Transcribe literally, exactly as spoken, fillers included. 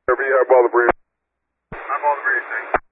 Wherever you have all the breeze. I'm all the breeze, thanks.